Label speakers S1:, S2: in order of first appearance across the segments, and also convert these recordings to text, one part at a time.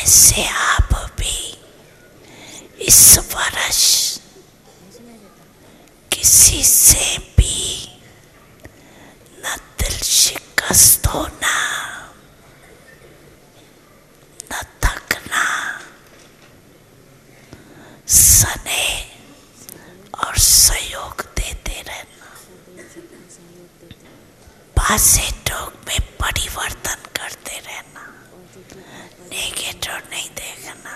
S1: ऐसे आप भी इस वर्ष किसी से भी न दिल शिकस्त होना, न थकना, स्नेह और सहयोग देते रहना, पॉजिटिव में परिवर्तन करते रहना, नेगेटिव नहीं देखना।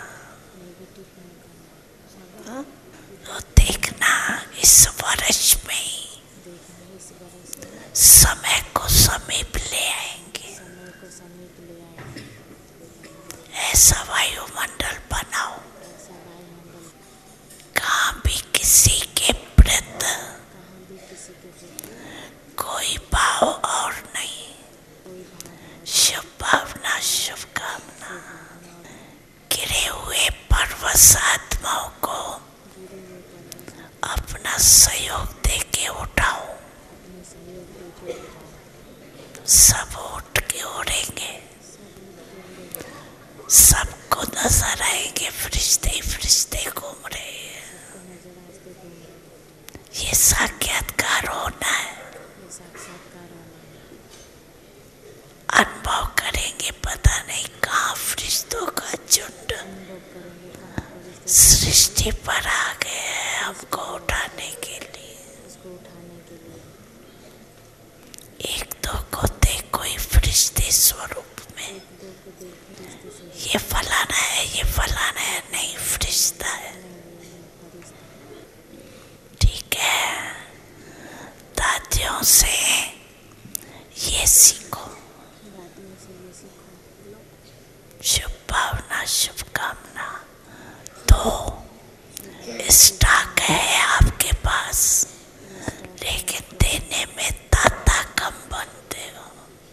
S1: तो देखना इस वर्ष में समय को समीप ले आएंगे। ऐसा वायुमंडल बनाओ कहाँ भी किसी के प्रति कोई भाव और नहीं, शुभ भावना, शुभकामना। गिरे हुए परवश आत्माओं को अपना सहयोग देके उठाओ। सब उठ के उड़ेंगे, सबको नजर आएंगे फरिश्ते फरिश्ते घूम रहे हैं। ये साक्षात्कार होना है। अनुभव करेंगे, पता नहीं कहाँ फरिश्तों का झुंड सृष्टि पर आ गए हैं हमको उठाने के लिए। एक दो को देखो ही फरिश्ते स्वरूप में, ये फलाना है, ये फलाना है, नहीं फरिश्ता है। ठीक है, दादियों से ये सीखो। शुभ भावना, शुभकामना। तो स्टॉक है आपके पास, लेकिन देने में दाता कम बनते हो।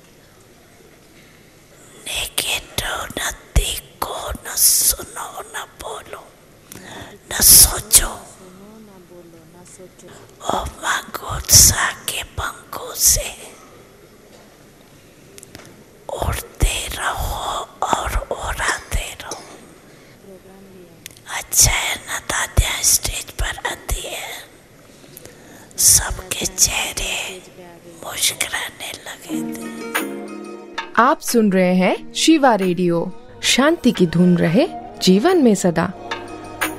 S1: नेगेटिव न देखो, न सुनो, न बोलो, न सोचो। ओ मांगो उत्साह के पंखों से उड़ते रहो और उड़ाते रहो। अच्छा है ना दादियाँ स्टेज पर आती है, सबके चेहरे मुस्कुराने लगे थे।
S2: आप सुन रहे हैं शिवा रेडियो। शांति की धुन रहे जीवन में सदा।